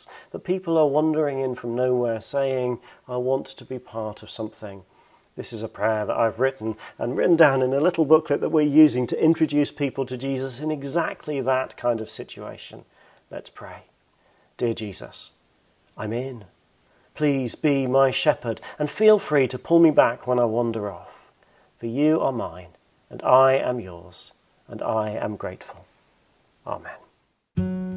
hearts, that people are wandering in from nowhere saying, I want to be part of something. This is a prayer that I've written down in a little booklet that we're using to introduce people to Jesus in exactly that kind of situation. Let's pray. Dear Jesus, I'm in. Please be my shepherd and feel free to pull me back when I wander off. For you are mine, and I am yours, and I am grateful. Amen.